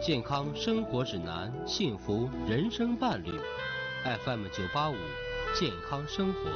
健康生活指南，幸福人生伴侣。FM 985，健康生活。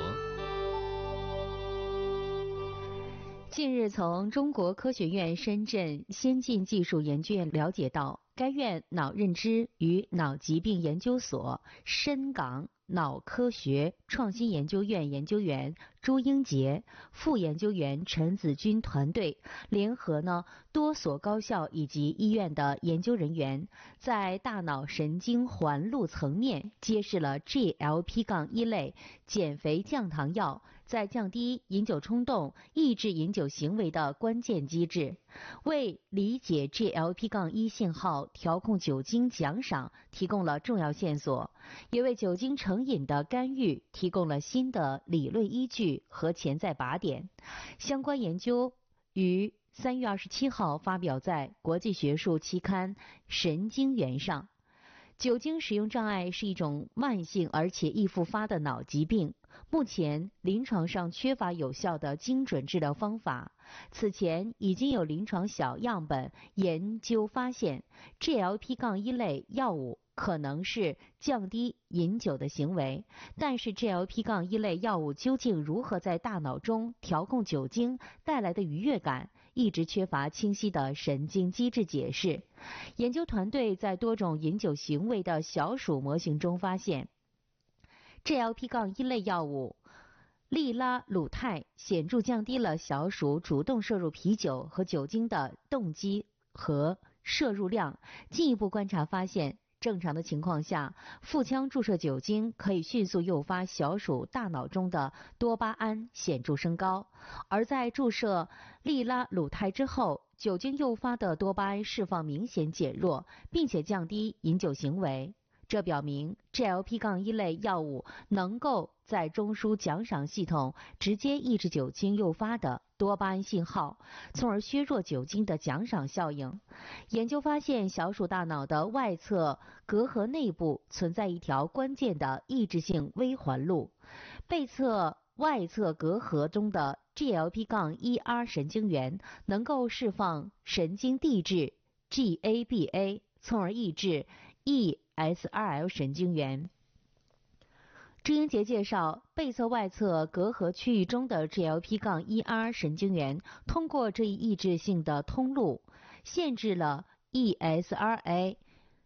近日，从中国科学院深圳先进技术研究院了解到，该院脑认知与脑疾病研究所深港脑科学创新研究院研究员朱英杰、副研究员陈子军团队联合多所高校以及医院的研究人员，在大脑神经环路层面揭示了 GLP-1 类减肥降糖药在降低饮酒冲动、抑制饮酒行为的关键机制，为理解 GLP-1 信号调控酒精奖赏提供了重要线索，也为酒精成瘾的干预提供了新的理论依据和潜在靶点。相关研究于3月27号发表在国际学术期刊《神经元》上。酒精使用障碍是一种慢性而且易复发的脑疾病，目前临床上缺乏有效的精准治疗方法。此前已经有临床小样本研究发现 GLP-1 类药物可能是降低饮酒的行为，但是 GLP-1 类药物究竟如何在大脑中调控酒精带来的愉悦感，一直缺乏清晰的神经机制解释。研究团队在多种饮酒行为的小鼠模型中发现， GLP-1 类药物利拉鲁肽显著降低了小鼠主动摄入啤酒和酒精的动机和摄入量。进一步观察发现，正常的情况下，腹腔注射酒精可以迅速诱发小鼠大脑中的多巴胺显著升高，而在注射利拉鲁肽之后，酒精诱发的多巴胺释放明显减弱，并且降低饮酒行为。这表明 GLP-1 类药物能够在中枢奖赏系统直接抑制酒精诱发的多巴胺信号，从而削弱酒精的奖赏效应。研究发现，小鼠大脑的外侧隔核内部存在一条关键的抑制性微环路，外侧隔核中的 GLP-1R 神经元能够释放神经递质 GABA， 从而抑制 ESRL 神经元。朱英杰介绍，背侧外侧隔核区域中的 GLP-1R 神经元通过这一抑制性的通路，限制了 ESRA